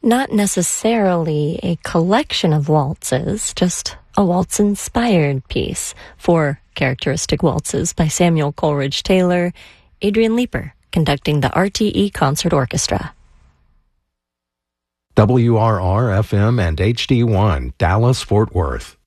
not necessarily a collection of waltzes, just a waltz-inspired piece. 4 characteristic waltzes by Samuel Coleridge Taylor, Adrian Leeper conducting the RTE Concert Orchestra. WRR-FM and HD1, Dallas, Fort Worth.